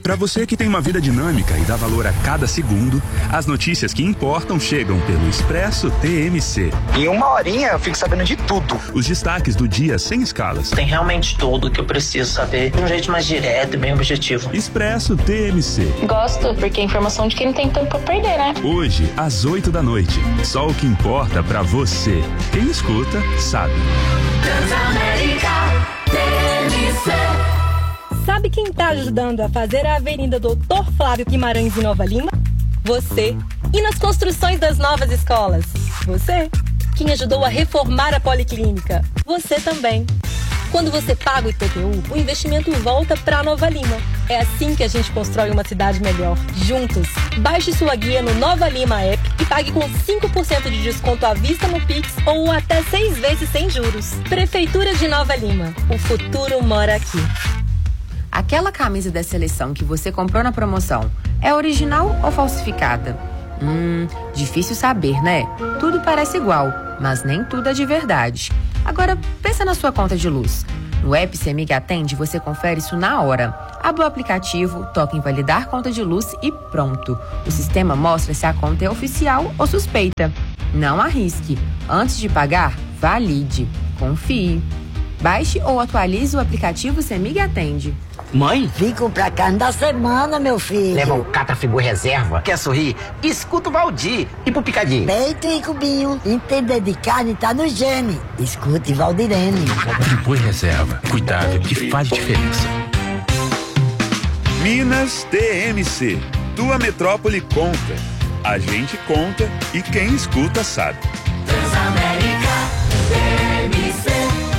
Para você que tem uma vida dinâmica e dá valor a cada segundo, as notícias que importam chegam pelo Expresso TMC. Em uma horinha eu fico sabendo de tudo. Os destaques do dia sem escalas. Tem realmente tudo que eu preciso saber de um jeito mais direto e bem objetivo. Expresso TMC. Gosto, porque é informação de quem não tem tempo pra perder, né? Hoje, às 20h. Só o que importa pra você. Quem escuta, sabe. Transamérica TMC. Sabe quem tá ajudando a fazer a Avenida Doutor Flávio Guimarães em Nova Lima? Você. E nas construções das novas escolas? Você. Quem ajudou a reformar a Policlínica? Você também. Quando você paga o IPTU, o investimento volta pra Nova Lima. É assim que a gente constrói uma cidade melhor. Juntos. Baixe sua guia no Nova Lima App e pague com 5% de desconto à vista no Pix ou até 6 vezes sem juros. Prefeitura de Nova Lima. O futuro mora aqui. Aquela camisa da seleção que você comprou na promoção é original ou falsificada? Difícil saber, né? Tudo parece igual, mas nem tudo é de verdade. Agora, pensa na sua conta de luz. No app CEMIG Atende, você confere isso na hora. Abre o aplicativo, toca em validar conta de luz e pronto. O sistema mostra se a conta é oficial ou suspeita. Não arrisque. Antes de pagar, valide. Confie. Baixe ou atualize o aplicativo CEMIG Atende. Mãe? Vim comprar carne da semana, meu filho. Leva o Catrafigu Reserva. Quer sorrir? Escuta o Valdir. E pro Picadinho? Peito e cubinho. Entender de carne tá no gene. Escute Valdirene. Catrafigu Reserva. Cuidado que faz diferença. Minas TMC. Tua metrópole conta. A gente conta e quem escuta sabe. Transamérica TMC.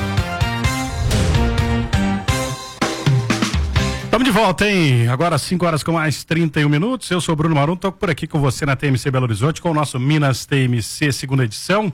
Estamos de volta, hein? Agora 5h mais 31. Eu sou o Bruno Marum, tô por aqui com você na TMC Belo Horizonte com o nosso Minas TMC segunda edição.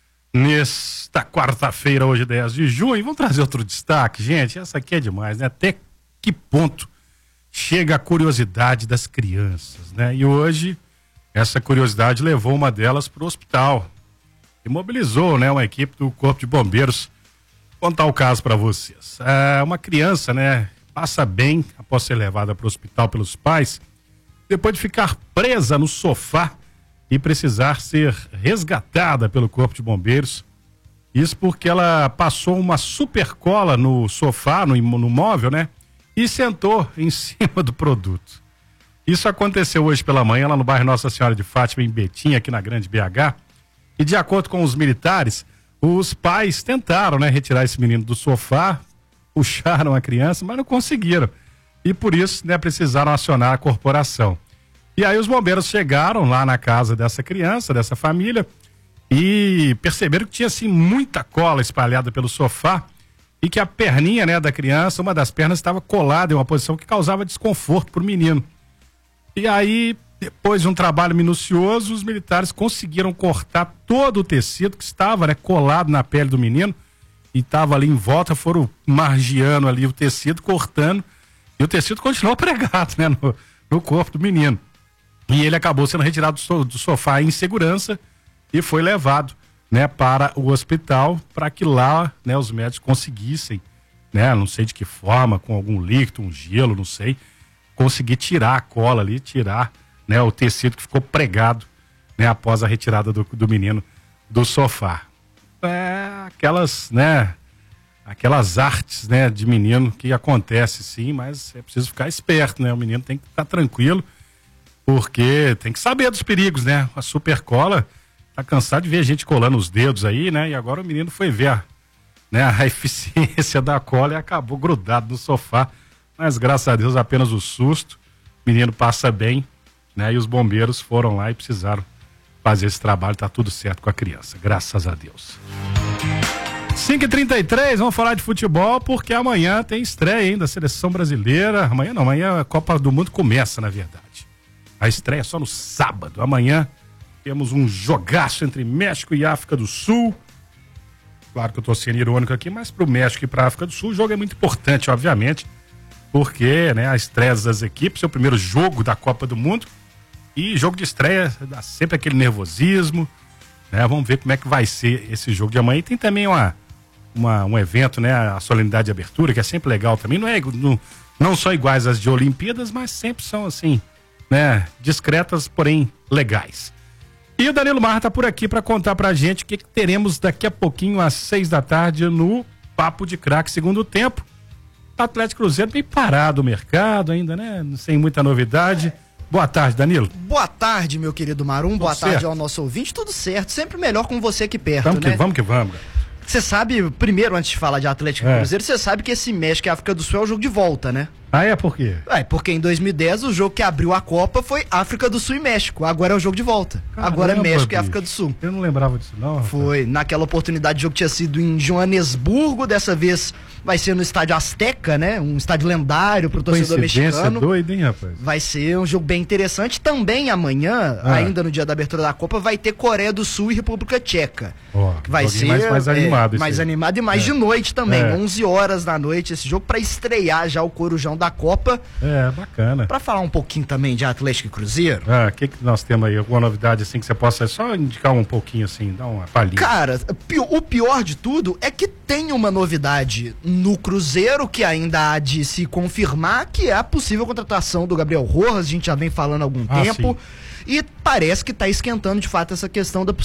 Nesta quarta-feira, hoje 10 de junho. Vamos trazer outro destaque, gente. Essa aqui é demais, né? Até que ponto chega a curiosidade das crianças, né? E hoje, essa curiosidade levou uma delas para o hospital e mobilizou, né, uma equipe do Corpo de Bombeiros. Vou contar o caso para vocês. Uma criança, né, passa bem após ser levada para o hospital pelos pais, depois de ficar presa no sofá e precisar ser resgatada pelo Corpo de Bombeiros. Isso porque ela passou uma super cola no sofá, no móvel, né? E sentou em cima do produto. Isso aconteceu hoje pela manhã lá no bairro Nossa Senhora de Fátima, em Betim, aqui na Grande BH. E de acordo com os militares, os pais tentaram, né, retirar esse menino do sofá, puxaram a criança, mas não conseguiram. E por isso, né, precisaram acionar a corporação. E aí os bombeiros chegaram lá na casa dessa criança, dessa família, e perceberam que tinha, assim, muita cola espalhada pelo sofá e que a perninha, né, da criança, uma das pernas estava colada em uma posição que causava desconforto para o menino. E aí, depois de um trabalho minucioso, os militares conseguiram cortar todo o tecido que estava, né, colado na pele do menino, e estava ali em volta, foram margeando ali o tecido, cortando, e o tecido continuou pregado, né, no corpo do menino. E ele acabou sendo retirado do sofá em segurança e foi levado, né, para o hospital, para que lá, né, os médicos conseguissem, né, não sei de que forma, com algum líquido, um gelo, não sei, conseguir tirar a cola ali, tirar, né, o tecido que ficou pregado, né, após a retirada do menino do sofá. Aquelas, né, aquelas artes, né, de menino que acontece sim, mas é preciso ficar esperto, né, o menino tem que ficar tranquilo, porque tem que saber dos perigos, né, a super cola, tá cansado de ver gente colando os dedos aí, né, e agora o menino foi ver, né, a eficiência da cola e acabou grudado no sofá, mas graças a Deus apenas o susto, o menino passa bem, né, e os bombeiros foram lá e precisaram fazer esse trabalho, tá tudo certo com a criança, graças a Deus. 5h33, vamos falar de futebol, porque amanhã tem estreia, hein, da seleção brasileira. Amanhã não, amanhã a Copa do Mundo começa, na verdade. A estreia é só no sábado. Amanhã temos um jogaço entre México e África do Sul. Claro que eu tô sendo irônico aqui, mas pro México e pra África do Sul o jogo é muito importante, obviamente, porque, né, a estreia das equipes é o primeiro jogo da Copa do Mundo. E jogo de estreia dá sempre aquele nervosismo, né? Vamos ver como é que vai ser esse jogo de amanhã. E tem também um evento, né? A solenidade de abertura, que é sempre legal também. não são iguais às de Olimpíadas, mas sempre são assim, né? Discretas, porém legais. E o Danilo Marra tá por aqui para contar pra gente o que teremos daqui a pouquinho às 6 da tarde no Papo de Craque segundo tempo. Atlético Cruzeiro bem parado o mercado ainda, né? Sem muita novidade. Boa tarde, Danilo. Boa tarde, meu querido Marum. Boa tarde ao nosso ouvinte. Tudo certo, sempre melhor com você aqui perto, Vamos que vamos. Você sabe, primeiro, antes de falar de Atlético e Cruzeiro, você sabe que esse México e África do Sul é o jogo de volta, né? Ah, é? Por quê? Porque em 2010 o jogo que abriu a Copa foi África do Sul e México. Agora é o jogo de volta. Caramba, agora é México e África do Sul. Eu não lembrava disso, não. Rapaz. Foi. Naquela oportunidade o jogo tinha sido em Joanesburgo. Dessa vez vai ser no estádio Azteca, né? Um estádio lendário pro torcedor mexicano. Doido, hein, rapaz? Vai ser um jogo bem interessante. Também amanhã, ainda no dia da abertura da Copa, vai ter Coreia do Sul e República Tcheca. Que vai ser mais animado. Mais animado e mais de noite também. 11 horas da noite esse jogo pra estrear já o Corujão da Copa. Bacana. Pra falar um pouquinho também de Atlético e Cruzeiro. O que nós temos aí? Alguma novidade assim que você possa só indicar um pouquinho assim, dar uma palhinha? Cara, o pior de tudo é que tem uma novidade no Cruzeiro que ainda há de se confirmar, que é a possível contratação do Gabriel Rojas. A gente já vem falando há algum tempo. Sim. E parece que tá esquentando de fato essa questão da